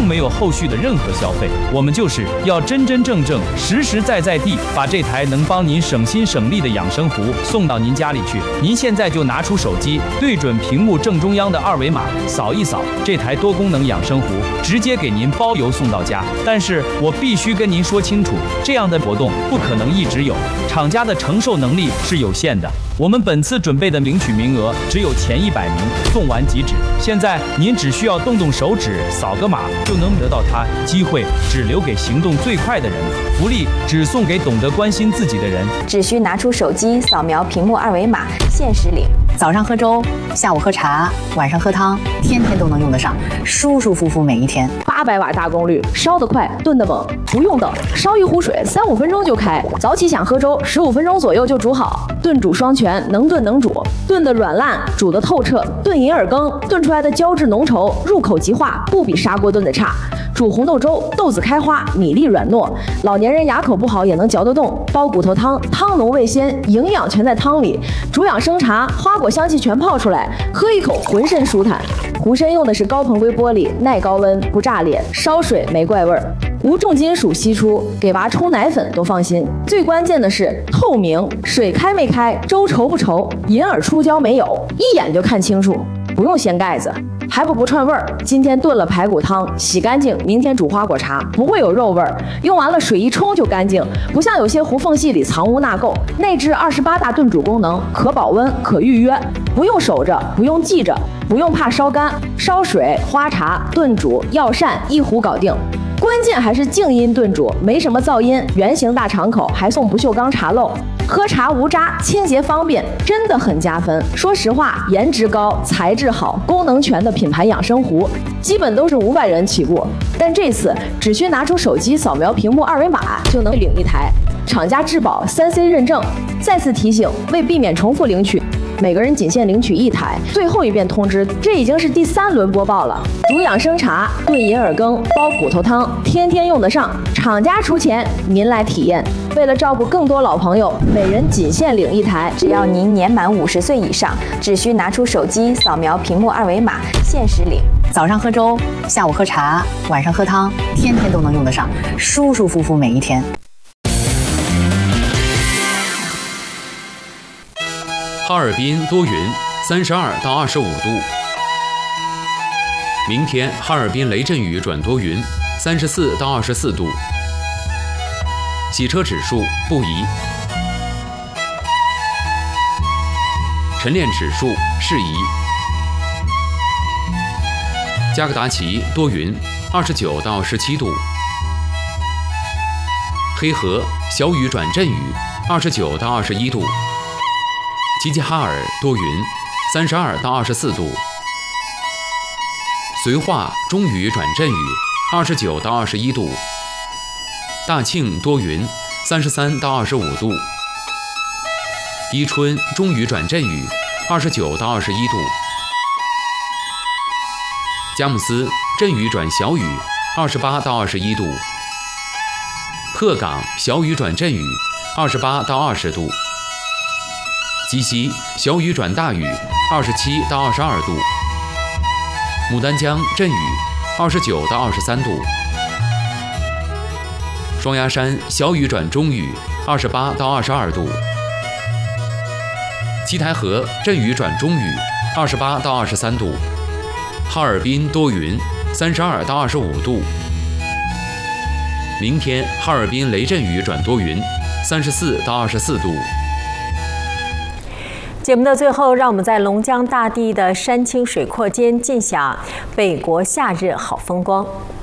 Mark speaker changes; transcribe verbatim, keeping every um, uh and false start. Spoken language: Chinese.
Speaker 1: 没有后续的任何消费，我们就是要真真正正、实实在在地把这台能帮您省心省力的养生壶送到您家里去。您现在就拿出手机，对准屏幕正中央的二维码，扫一扫，这台多功能养生壶直接给您包邮送到家。但是我必须跟您说清楚，这样的活动不可能一直有，厂家的承受能力是有限的。我们本次准备的领取名额只有前一百名，送完即止。现在您只需要动动手指，扫个码就能得到它，机会只留给行动最快的人，福利只送给懂得关心自己的人。
Speaker 2: 只需拿出手机扫描屏幕二维码，限时领。
Speaker 3: 早上喝粥，下午喝茶，晚上喝汤，天天都能用得上，舒舒服服每一天。
Speaker 4: 八百瓦大功率，烧得快，炖得猛，不用等，烧一壶水三五分钟就开。早起想喝粥，十五分钟左右就煮好。炖煮双全，能炖能煮，炖得软烂，煮得透彻。炖银耳羹，炖出来的胶质浓稠，入口即化，不比砂锅炖的差。煮红豆粥，豆子开花，米粒软糯，老年人牙口不好也能嚼得动。煲骨头汤，汤浓味鲜，营养全在汤里。煮养生茶，花果香气全泡出来，喝一口浑身舒坦。壶身用的是高硼硅玻璃，耐高温，不炸裂，烧水没怪味儿，无重金属析出，给娃冲奶粉都放心。最关键的是透明，水开没开，粥稠不稠，银耳出胶没有，一眼就看清楚，不用掀盖子。还不不串味儿，今天炖了排骨汤，洗干净，明天煮花果茶，不会有肉味儿。用完了水一冲就干净，不像有些壶缝隙里藏污纳垢。内置二十八大炖煮功能，可保温，可预约，不用守着，不用记着，不用怕烧干。烧水、花茶、炖煮、药膳，一壶搞定。关键还是静音炖煮，没什么噪音，圆形大敞口，还送不锈钢茶漏，喝茶无渣，清洁方便，真的很加分。说实话，颜值高，材质好，功能全的品牌养生壶，基本都是五百元起步，但这次只需拿出手机扫描屏幕二维码就能领一台，厂家质保三 C 认证。再次提醒，为避免重复领取，每个人仅限领取一台。最后一遍通知，这已经是第三轮播报了。煮养生茶、炖银耳羹、煲骨头汤，天天用得上。厂家出钱，您来体验。为了照顾更多老朋友，每人仅限领一台。
Speaker 2: 只要您年满五十岁以上，只需拿出手机扫描屏幕二维码，限时领。
Speaker 3: 早上喝粥，下午喝茶，晚上喝汤，天天都能用得上，舒舒服服每一天。
Speaker 5: 哈尔滨多云，三十二到二十五度。明天哈尔滨雷阵雨转多云，三十四到二十四度。洗车指数不宜，晨练指数适宜。加格达奇多云，二十九到十七度。黑河小雨转阵雨，二十九到二十一度。齐齐哈尔多云，三十二到二十四度。绥化中雨转阵雨，二十九到二十一度。大庆多云，三十三到二十五度。伊春中雨转阵雨，二十九到二十一度。佳木斯阵雨转小雨，二十八到二十一度。鹤岗小雨转阵雨，二十八到二十度。鸡西小雨转大雨，二十七到二十二度。牡丹江阵雨，二十九到二十三度。双鸭山小雨转中雨，二十八到二十二度。七台河阵雨转中雨，二十八到二十三度。哈尔滨多云，三十二到二十五度。明天哈尔滨雷阵雨转多云，三十四到二十四度。
Speaker 6: 节目的最后，让我们在龙江大地的山清水阔间尽享北国夏日好风光。